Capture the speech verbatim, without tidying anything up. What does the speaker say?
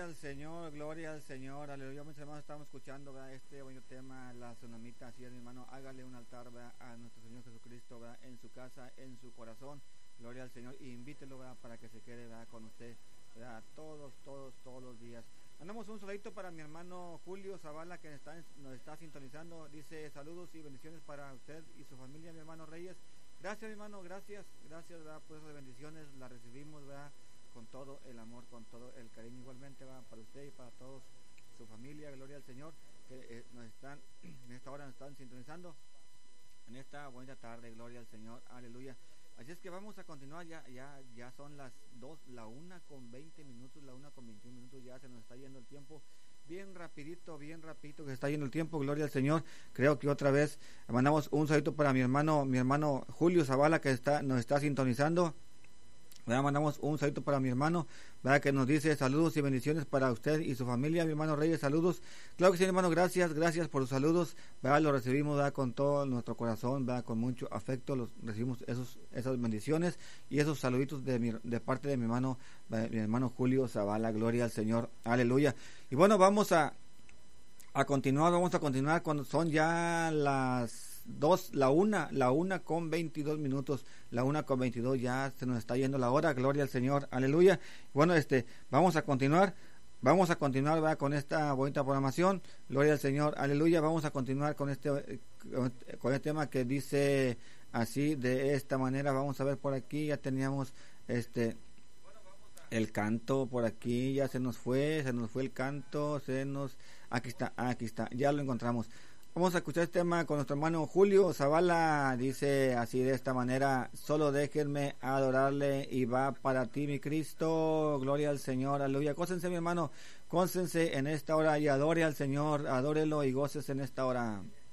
al Señor, gloria al Señor, aleluya. Mis hermanos, estamos escuchando, ¿verdad?, este bonito tema, la tsunamita. Así es, mi hermano, hágale un altar, ¿verdad?, a nuestro Señor Jesucristo, ¿verdad?, en su casa, en su corazón, gloria al Señor, y invítelo, ¿verdad?, para que se quede, ¿verdad?, con usted, ¿verdad?, todos, todos, todos los días. Mandamos un saludito para mi hermano Julio Zavala, que está, nos está sintonizando. Dice: saludos y bendiciones para usted y su familia, mi hermano Reyes. Gracias, mi hermano, gracias, gracias, ¿verdad?, por esas bendiciones, las recibimos, ¿verdad?, con todo el amor, con todo el cariño, igualmente va para usted y para todos su familia, gloria al Señor, que eh, nos están, en esta hora nos están sintonizando, en esta buena tarde, gloria al Señor, aleluya. Así es que vamos a continuar, ya ya ya son las dos, la una con veinte minutos, la una con veintiún minutos, ya se nos está yendo el tiempo, bien rapidito, bien rapidito que se está yendo el tiempo, gloria al Señor. Creo que otra vez mandamos un saludito para mi hermano, mi hermano Julio Zavala, que está nos está sintonizando. ¿Verdad? Mandamos un saludo para mi hermano, ¿verdad?, que nos dice: saludos y bendiciones para usted y su familia, mi hermano Reyes, saludos. Claro que sí, hermano, gracias, gracias por los saludos, ¿verdad?, los recibimos, ¿verdad?, con todo nuestro corazón, ¿verdad?, con mucho afecto, los recibimos esos esas bendiciones y esos saluditos de mi, de parte de mi hermano, mi hermano Julio Zavala, gloria al Señor, aleluya. Y bueno, vamos a a continuar, vamos a continuar cuando son ya las dos, la una, la una con veintidós minutos, la una con veintidós, ya se nos está yendo la hora, gloria al Señor, aleluya. Bueno, este, vamos a continuar, vamos a continuar, ¿verdad?, con esta bonita programación, gloria al Señor, aleluya. Vamos a continuar con este, con este tema que dice así, de esta manera. Vamos a ver por aquí, ya teníamos este, el canto por aquí, ya se nos fue, se nos fue el canto, se nos, aquí está, aquí está, ya lo encontramos. Vamos a escuchar este tema con nuestro hermano Julio Zavala. Dice así, de esta manera: solo déjenme adorarle y va para ti, mi Cristo. Gloria al Señor, aleluya. Gócense, mi hermano, gócense en esta hora y adore al Señor, adórelo y gócese en esta hora.